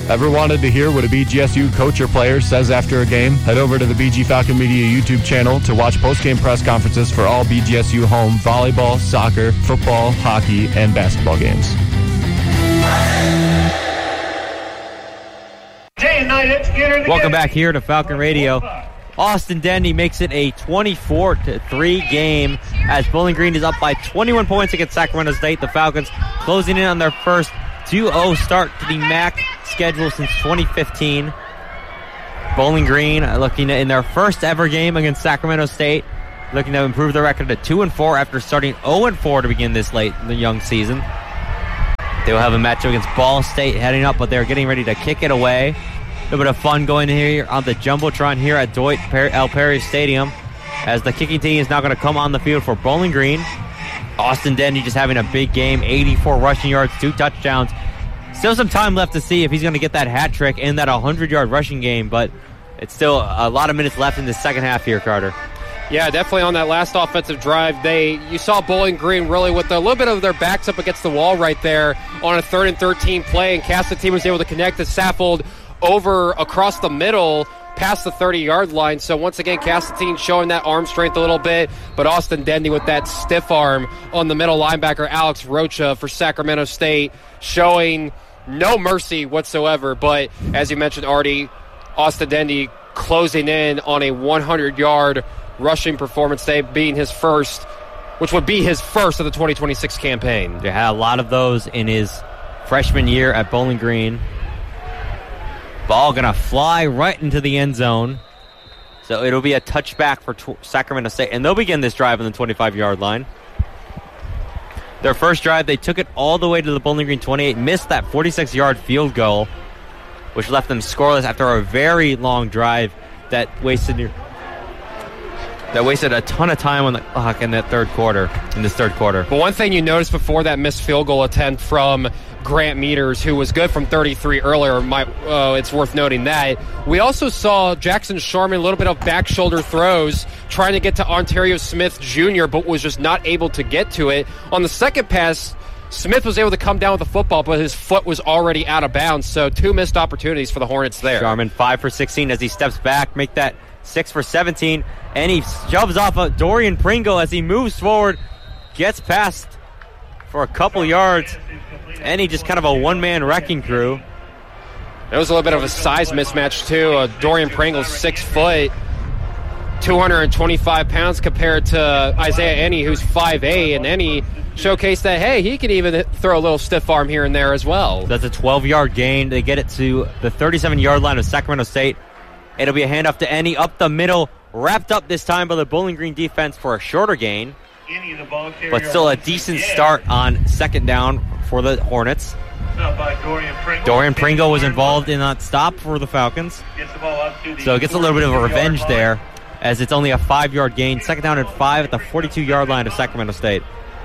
Ever wanted to hear what a BGSU coach or player says after a game? Head over to the BG Falcon Media YouTube channel to watch post-game press conferences for all BGSU home volleyball, soccer, football, hockey, and basketball games. Welcome back here to Falcon Radio. Austin Denny makes it a 24-3 game as Bowling Green is up by 21 points against Sacramento State. The Falcons closing in on their first 2-0 start to the MAC schedule since 2015. Bowling Green looking in their first ever game against Sacramento State, looking to improve their record to 2-4 after starting 0-4 to begin this late in the young season. They will have a matchup against Ball State heading up, but they're getting ready to kick it away. A little bit of fun going here on the Jumbotron here at Dwight L. Perry Stadium as the kicking team is now going to come on the field for Bowling Green. Austin Denny just having a big game, 84 rushing yards, 2 touchdowns. Still some time left to see if he's going to get that hat trick and that 100-yard rushing game, but it's still a lot of minutes left in the second half here, Carter. Yeah, definitely on that last offensive drive. You saw Bowling Green really with a little bit of their backs up against the wall right there on a 3rd and 13 play, and Castle was able to connect the Saffold over across the middle past the 30-yard line. So once again, Castleton showing that arm strength a little bit, but Austin Dendy with that stiff arm on the middle linebacker, Alex Rocha for Sacramento State, showing no mercy whatsoever. But as you mentioned, Artie, Austin Dendy closing in on a 100-yard rushing performance today, being his first, which would be his first of the 2026 campaign. They had a lot of those in his freshman year at Bowling Green. Ball going to fly right into the end zone. So it'll be a touchback for Sacramento State. And they'll begin this drive on the 25-yard line. Their first drive, they took it all the way to the Bowling Green 28, missed that 46-yard field goal, which left them scoreless after a very long drive that wasted a ton of time on the clock in this third quarter. But one thing you noticed before that missed field goal attempt from Grant Meters, who was good from 33 earlier, it's worth noting that. We also saw Jackson Sharman, a little bit of back shoulder throws, trying to get to Ontario Smith Jr., but was just not able to get to it. On the second pass, Smith was able to come down with the football, but his foot was already out of bounds, so 2 missed opportunities for the Hornets there. Sharman 5 for 16 as he steps back, make that 6 for 17, and he shoves off of Dorian Pringle as he moves forward, gets past for a couple yards, and he just kind of a one-man wrecking crew. There was a little bit of a size mismatch, too. Dorian Pringle's 6 foot, 225 pounds compared to Isaiah Enney, who's 5'8", and Enney showcased that, hey, he can even throw a little stiff arm here and there as well. That's a 12-yard gain. They get it to the 37-yard line of Sacramento State. It'll be a handoff to Enney up the middle, wrapped up this time by the Bowling Green defense for a shorter gain, but still a decent start on second down for the Hornets. Dorian Pringle was involved in that stop for the Falcons, so it gets a little bit of a revenge there as it's only a 5-yard gain. Second down and 5 at the 42-yard line of Sacramento State.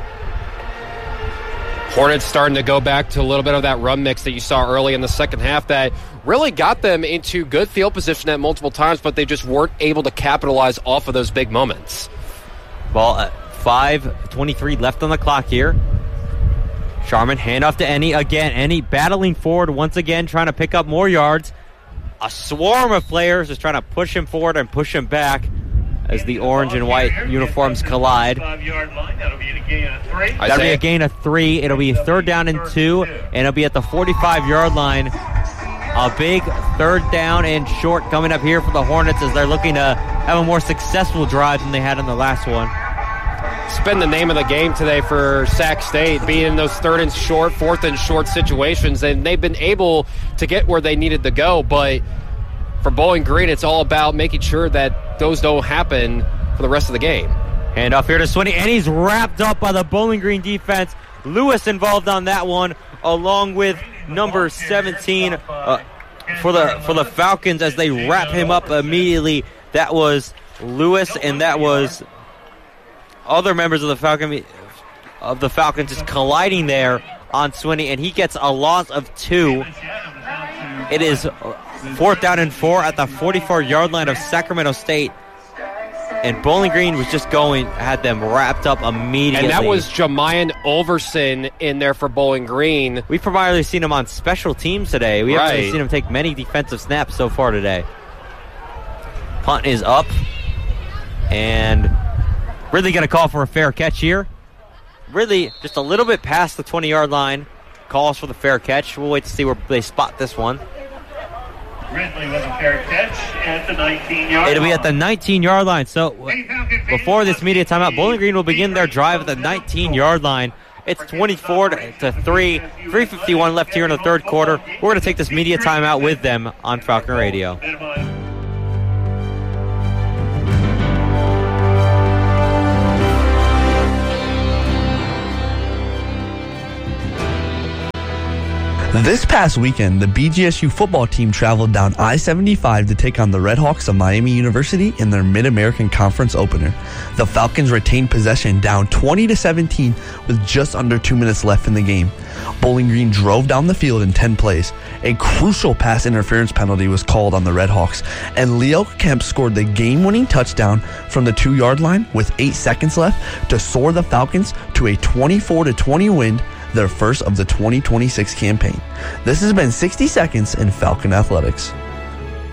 Hornets starting to go back to a little bit of that run mix that you saw early in the second half that really got them into good field position at multiple times, but they just weren't able to capitalize off of those big moments. Ball 5:23 left on the clock here. Sharman handoff to Enney again. Enney battling forward once again, trying to pick up more yards. A swarm of players is trying to push him forward and push him back as the orange and white uniforms collide. That'll be a gain of 3. It'll be 3rd down and 2, and it'll be at the 45-yard line. A big 3rd down and short coming up here for the Hornets as they're looking to have a more successful drive than they had in the last one. It's been the name of the game today for Sac State, being in those 3rd and short, 4th and short situations, and they've been able to get where they needed to go, but for Bowling Green, it's all about making sure that those don't happen for the rest of the game. Hand off here to Swinney, and he's wrapped up by the Bowling Green defense. Lewis involved on that one, along with number 17 for the Falcons as they wrap him up immediately. That was Lewis, and that was other members of the Falcons just colliding there on Swinney, and he gets a loss of 2. It is 4th down and 4 at the 44-yard line of Sacramento State. And Bowling Green was just had them wrapped up immediately. And that was Jamayan Ulverson in there for Bowling Green. We've primarily seen him on special teams today. We haven't really seen him take many defensive snaps so far today. Punt is up. And really going to call for a fair catch here. Really just a little bit past the 20-yard line. Calls for the fair catch. We'll wait to see where they spot this one. Ridley with a fair catch at the 19-yard line. It'll be at the 19-yard line. So before this media timeout, Bowling Green will begin their drive at the 19-yard line. It's 24-3. 3:51 left here in the third quarter. We're going to take this media timeout with them on Falcon Radio. This past weekend, the BGSU football team traveled down I-75 to take on the Red Hawks of Miami University in their Mid-American Conference opener. The Falcons retained possession down 20-17 with just under 2 minutes left in the game. Bowling Green drove down the field in 10 plays. A crucial pass interference penalty was called on the Red Hawks, and Leo Kemp scored the game-winning touchdown from the 2-yard line with 8 seconds left to soar the Falcons to a 24-20 win, their first of the 2026 campaign. This has been 60 Seconds in Falcon Athletics.